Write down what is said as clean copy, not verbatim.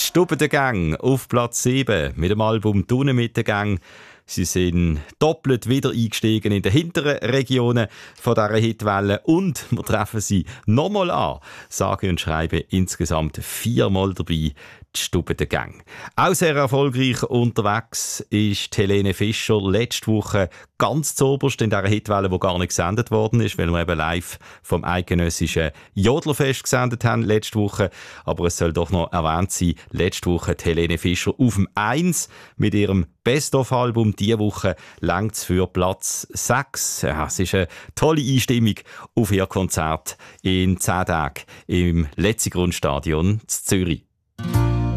Stube der Gang auf Platz 7 mit dem Album «Tunen mit der Gang». Sie sind doppelt wieder eingestiegen in den hinteren Regionen von dieser Hitwelle und wir treffen sie nochmal an. Sage und schreibe insgesamt 4-mal dabei, die Stube der Gang. Auch sehr erfolgreich unterwegs ist Helene Fischer letzte Woche ganz zuoberst in dieser Hitwelle, die gar nicht gesendet worden ist, weil wir eben live vom eidgenössischen Jodlerfest gesendet haben letzte Woche. Aber es soll doch noch erwähnt sein, letzte Woche die Helene Fischer auf dem 1 mit ihrem Best-of-Album. Diese Woche langt es für Platz 6. Ja, es ist eine tolle Einstimmung auf ihr Konzert in 10 Tagen im Letzigrundstadion in Zürich.